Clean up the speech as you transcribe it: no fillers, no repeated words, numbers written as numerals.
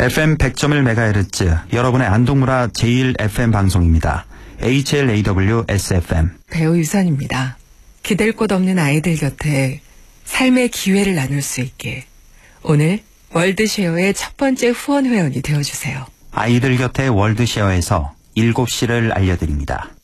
FM 100.1MHz 여러분의 안동문화 제1FM 방송입니다. HLAW-SFM 배우 유선입니다. 기댈 곳 없는 아이들 곁에 삶의 기회를 나눌 수 있게 오늘 월드쉐어의 첫 번째 후원 회원이 되어주세요. 아이들 곁에 월드쉐어에서 7시를 알려드립니다.